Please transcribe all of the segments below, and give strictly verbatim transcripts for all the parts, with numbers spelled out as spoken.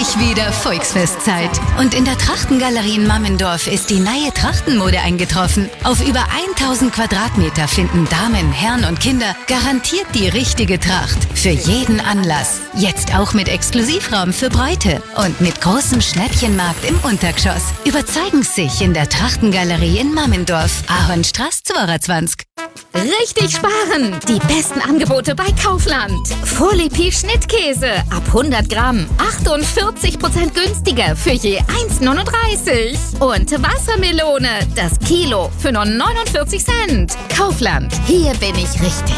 endlich wieder Volksfestzeit. Und in der Trachtengalerie in Mammendorf ist die neue Trachtenmode eingetroffen. Auf über tausend Quadratmeter finden Damen, Herren und Kinder garantiert die richtige Tracht. Für jeden Anlass. Jetzt auch mit Exklusivraum für Bräute. Und mit großem Schnäppchenmarkt im Untergeschoss. Überzeugen Sie sich in der Trachtengalerie in Mammendorf. Ahornstraße zweiundzwanzig. Richtig sparen! Die besten Angebote bei Kaufland. Vorlepi Schnittkäse ab hundert Gramm. achtundvierzig Prozent günstiger für je eins neununddreißig. Und Wassermelone, das Kilo für nur neunundvierzig Cent. Kaufland, hier bin ich richtig.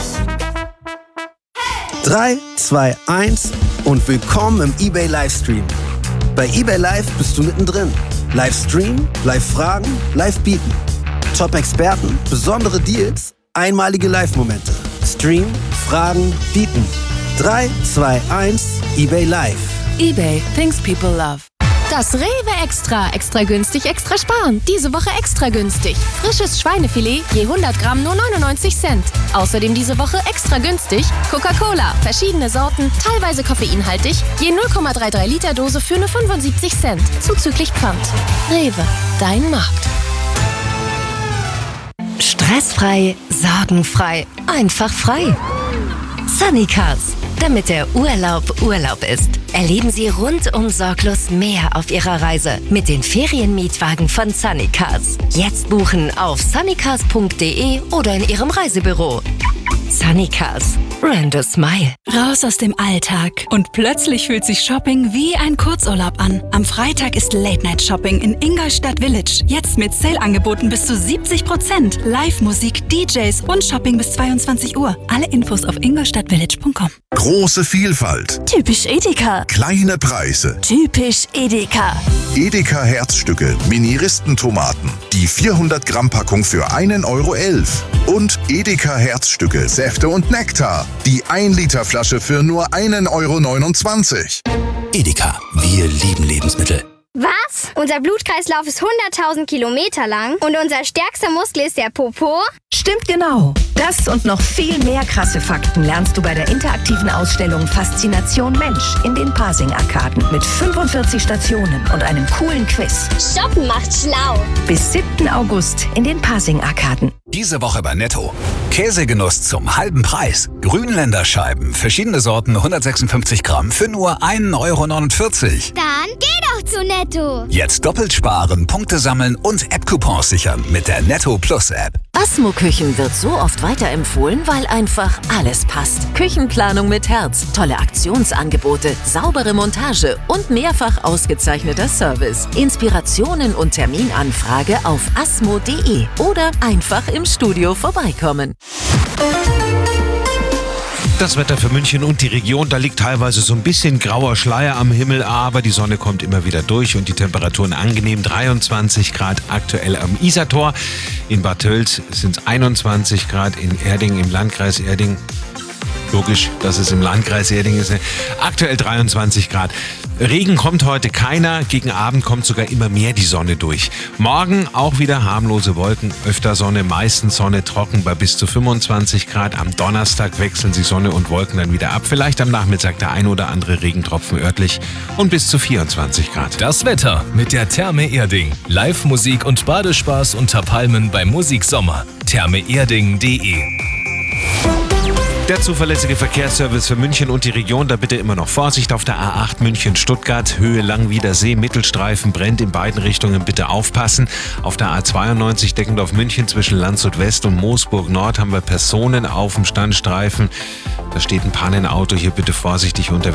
drei, zwei, eins und willkommen im eBay Livestream. Bei eBay Live bist du mittendrin. Livestream, Live-Fragen, Live-Bieten. Top-Experten, besondere Deals, einmalige Live-Momente. Stream, Fragen, Bieten. drei, zwei, eins, eBay Live. eBay, things people love. Das Rewe Extra. Extra günstig, extra sparen. Diese Woche extra günstig. Frisches Schweinefilet je hundert Gramm nur neunundneunzig Cent. Außerdem diese Woche extra günstig Coca-Cola. Verschiedene Sorten, teilweise koffeinhaltig. Je null Komma dreiunddreißig Liter Dose für nur fünfundsiebzig Cent. Zuzüglich Pfand. Rewe, dein Markt. Stressfrei, sorgenfrei, einfach frei. Sunnycars, damit der Urlaub Urlaub ist. Erleben Sie rundum sorglos mehr auf Ihrer Reise mit den Ferienmietwagen von Sunnycars. Jetzt buchen auf sunnycars punkt de oder in Ihrem Reisebüro. Sunnycars. Rent a smile. Raus aus dem Alltag. Und plötzlich fühlt sich Shopping wie ein Kurzurlaub an. Am Freitag ist Late-Night-Shopping in Ingolstadt Village. Jetzt mit Sale-Angeboten bis zu siebzig Prozent. Live-Musik, D Js und Shopping bis zweiundzwanzig Uhr. Alle Infos auf ingolstadtvillage punkt com. Große Vielfalt. Typisch Edeka. Kleine Preise. Typisch Edeka. Edeka Herzstücke, Mini-Ristentomaten. Die vierhundert Gramm Packung für einen Euro elf. Und Edeka Herzstücke, Säfte und Nektar. Die ein Liter Flasche für nur einen Euro neunundzwanzig. Edeka, wir lieben Lebensmittel. Was? Unser Blutkreislauf ist hunderttausend Kilometer lang und unser stärkster Muskel ist der Popo? Stimmt genau. Das und noch viel mehr krasse Fakten lernst du bei der interaktiven Ausstellung Faszination Mensch in den Pasing-Arkaden mit fünfundvierzig Stationen und einem coolen Quiz. Shoppen macht schlau. Bis siebten August in den Pasing-Arkaden. Diese Woche bei Netto. Käsegenuss zum halben Preis. Grünländerscheiben, verschiedene Sorten, hundertsechsundfünfzig Gramm für nur einen Euro neunundvierzig. Dann geh doch zu Netto. Jetzt doppelt sparen, Punkte sammeln und App-Coupons sichern mit der Netto Plus App. Asmo Küchen wird so oft weiterempfohlen, weil einfach alles passt. Küchenplanung mit Herz, tolle Aktionsangebote, saubere Montage und mehrfach ausgezeichneter Service. Inspirationen und Terminanfrage auf asmo punkt de oder einfach im Studio vorbeikommen. Das Wetter für München und die Region, da liegt teilweise so ein bisschen grauer Schleier am Himmel, aber die Sonne kommt immer wieder durch und die Temperaturen angenehm. dreiundzwanzig Grad aktuell am Isartor. In Bad Tölz sind es einundzwanzig Grad, in Erding im Landkreis Erding. Logisch, dass es im Landkreis Erding ist. Aktuell dreiundzwanzig Grad. Regen kommt heute keiner, gegen Abend kommt sogar immer mehr die Sonne durch. Morgen auch wieder harmlose Wolken, öfter Sonne, meistens Sonne, trocken bei bis zu fünfundzwanzig Grad. Am Donnerstag wechseln sich Sonne und Wolken dann wieder ab. Vielleicht am Nachmittag der ein oder andere Regentropfen örtlich und bis zu vierundzwanzig Grad. Das Wetter mit der Therme Erding. Live-Musik und Badespaß unter Palmen beim Musiksommer. therme erding punkt de. Der zuverlässige Verkehrsservice für München und die Region, da bitte immer noch Vorsicht auf der A acht München-Stuttgart, Höhe Langwieder See, Mittelstreifen brennt in beiden Richtungen, bitte aufpassen. Auf der A zweiundneunzig Deckendorf-München zwischen Landshut West und Moosburg Nord haben wir Personen auf dem Standstreifen. Da steht ein Pannenauto, hier bitte vorsichtig unterwegs.